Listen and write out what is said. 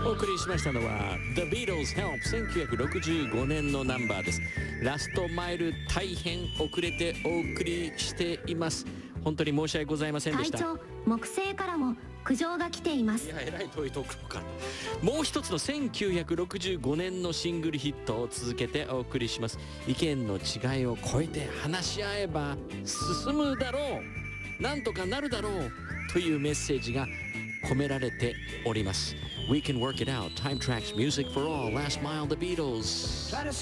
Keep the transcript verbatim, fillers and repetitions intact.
お送りしましたのは The Beatles Help せんきゅうひゃくろくじゅうごねんのナンバーです。ラストマイル大変遅れてお送りしています。本当に申し訳ございませんでした。 隊長、木星からも苦情が来ています。 いや、えらい遠いところからもう一つのせんきゅうひゃくろくじゅうごねんのシングルヒットを続けてお送りします。意見の違いを超えて話し合えば進むだろう、なんとかなるだろうというメッセージが込められております。We can work it out. Time Tracks Music for All. Last Mile, The Beatles.